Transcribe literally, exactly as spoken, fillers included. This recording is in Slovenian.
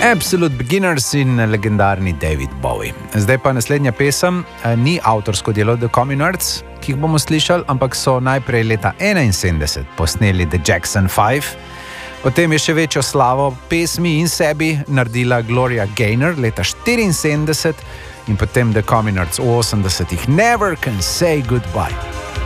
Absolute Beginners in legendarni David Bowie. Zdaj pa naslednja pesem ni avtorsko delo The Communards, ki jih bomo slišali, ampak so najprej leta enainsedemdeset posneli The Jackson Five. Potem je še večjo slavo pesmi in sebi naredila Gloria Gaynor leta štiriinsedemdeset in potem The Communards v osemdesetih Never Can Say Goodbye.